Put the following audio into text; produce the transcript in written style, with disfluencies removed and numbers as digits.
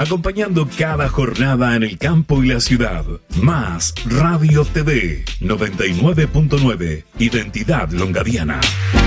acompañando cada jornada en el campo y la ciudad. Más Radio TV 99.9, Identidad Longadiana.